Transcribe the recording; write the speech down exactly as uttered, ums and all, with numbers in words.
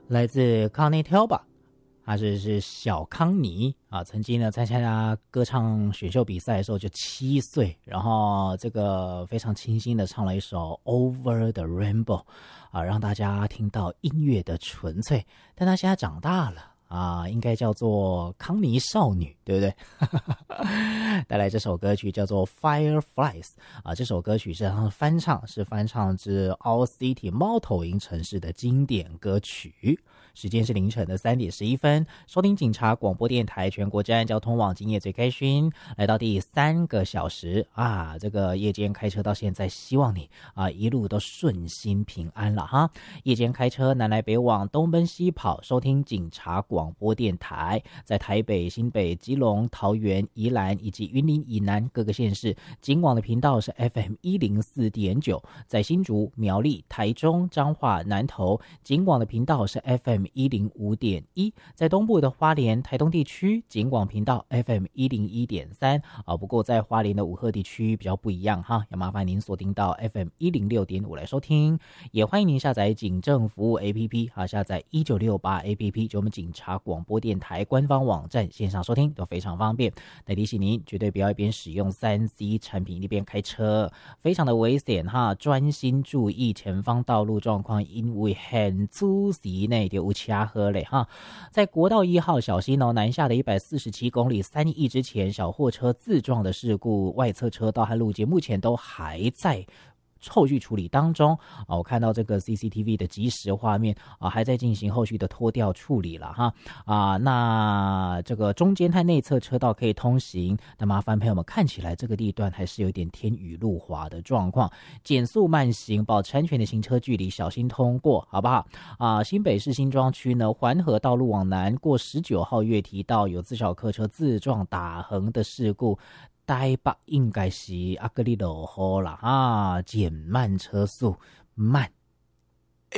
来自康尼挑吧，他是是小康尼啊，曾经呢参加歌唱选秀比赛的时候就七岁，然后这个非常清新的唱了一首 Over the Rainbow 啊，让大家听到音乐的纯粹。但他现在长大了啊，应该叫做康尼少女，对不对？带来这首歌曲叫做 Fireflies 啊，这首歌曲是他翻唱，是翻唱自 All City 猫头鹰城市的经典歌曲。时间是凌晨的三点十一分，收听警察广播电台全国治安交通网，今夜最开心，来到第三个小时啊！这个夜间开车到现在，希望你啊一路都顺心平安了哈。夜间开车南来北往，东奔西跑，收听警察广播电台，在台北、新北、基隆、桃园、宜兰以及云林以南各个县市，警广的频道是 F M 一零四点九，在新竹、苗栗、台中、彰化、南投，警广的频道是 F M 一零五点一，在东部的花莲、台东地区，警广频道 F M 一零一点三啊。不过在花莲的五鹤地区比较不一样哈，要麻烦您锁定到 F M 一零六点五来收听。也欢迎您下载警政服务 A P P 啊，下载一九六八 A P P， 就我们警察广播电台官方网站线上收听都非常方便。来提醒您，绝对不要一边使用 三 C 产品一边开车，非常的危险哈，专心注意前方道路状况，因为很出时呢就有车祸嘞哈。在国道一号小心哦，南下的一百四十七公里三亿之前，小货车自撞的事故，外侧车道和路肩目前都还在后续处理当中啊，我看到这个 C C T V 的即时画面啊，还在进行后续的拖吊处理了哈啊。那这个中间和内侧车道可以通行，那麻烦朋友们看起来这个地段还是有点天雨路滑的状况，减速慢行，保持安全的行车距离，小心通过，好不好啊？新北市新庄区呢，环河道路往南过十九号月堤道有自小客车自撞打横的事故。台北应该是阿格里落雨啦啊，减慢车速，慢